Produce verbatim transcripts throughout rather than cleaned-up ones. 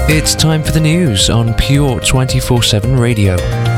It's time for the news on Pure twenty-four seven Radio.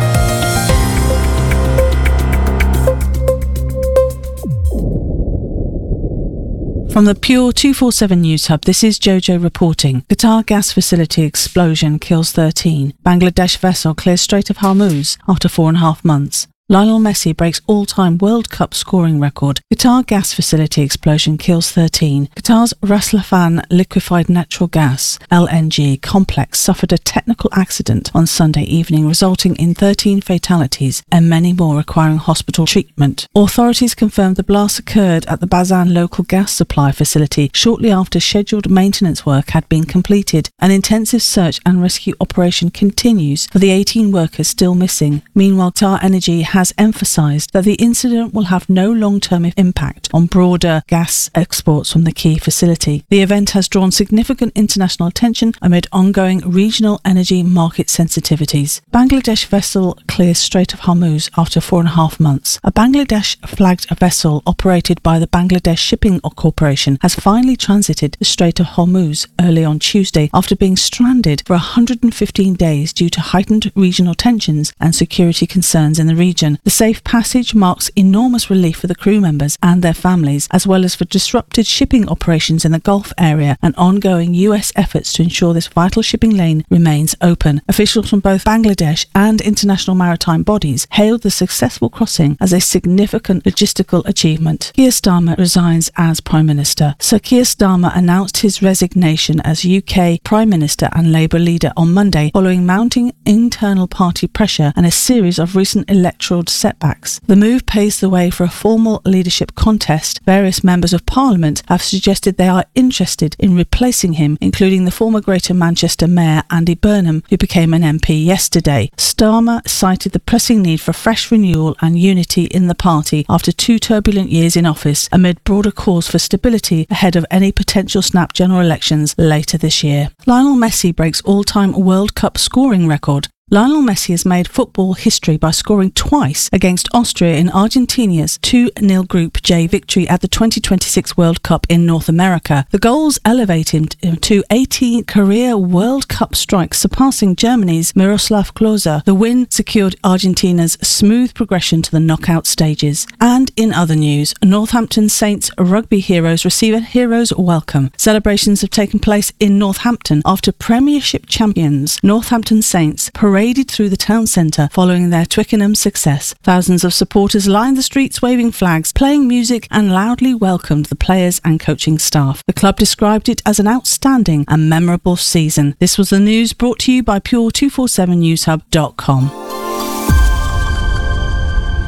From the Pure two forty-seven News Hub, this is Jojo reporting. Qatar gas facility explosion kills thirteen. Bangladesh vessel clears Strait of Hormuz after four and a half months. Lionel Messi breaks all-time World Cup scoring record. Qatar gas facility explosion kills thirteen. Qatar's Ras Laffan liquefied natural gas L N G complex suffered a technical accident on Sunday evening, resulting in thirteen fatalities and many more requiring hospital treatment. Authorities confirmed the blast occurred at the Bazan local gas supply facility shortly after scheduled maintenance work had been completed. An intensive search and rescue operation continues for the eighteen workers still missing. Meanwhile, Qatar Energy has has emphasised that the incident will have no long-term impact on broader gas exports from the key facility. The event has drawn significant international attention amid ongoing regional energy market sensitivities. Bangladesh vessel clears Strait of Hormuz after four and a half months. A Bangladesh-flagged vessel operated by the Bangladesh Shipping Corporation has finally transited the Strait of Hormuz early on Tuesday after being stranded for one hundred fifteen days due to heightened regional tensions and security concerns in the region. The safe passage marks enormous relief for the crew members and their families, as well as for disrupted shipping operations in the Gulf area and ongoing U S efforts to ensure this vital shipping lane remains open. Officials from both Bangladesh and international maritime bodies hailed the successful crossing as a significant logistical achievement. Keir Starmer resigns as Prime Minister. Sir Keir Starmer announced his resignation as U K Prime Minister and Labour leader on Monday, following mounting internal party pressure and a series of recent electoral setbacks. The move paves the way for a formal leadership contest. Various members of Parliament have suggested they are interested in replacing him, including the former Greater Manchester Mayor Andy Burnham, who became an M P yesterday. Starmer cited the pressing need for fresh renewal and unity in the party after two turbulent years in office, amid broader calls for stability ahead of any potential snap general elections later this year. Lionel Messi breaks all-time World Cup scoring record. Lionel Messi has made football history by scoring twice against Austria in Argentina's two nil Group J victory at the twenty twenty-six World Cup in North America. The goals elevate him to eighteen career World Cup strikes, surpassing Germany's Miroslav Klose. The win secured Argentina's smooth progression to the knockout stages. And in other news, Northampton Saints rugby heroes receive a hero's welcome. Celebrations have taken place in Northampton after Premiership champions Northampton Saints paraded through the town centre following their Twickenham success. Thousands of supporters lined the streets waving flags, playing music and loudly welcomed the players and coaching staff. The club described it as an outstanding and memorable season. This was the news brought to you by Pure two forty-seven news hub dot com.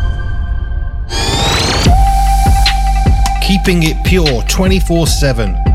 Keeping it pure twenty-four seven.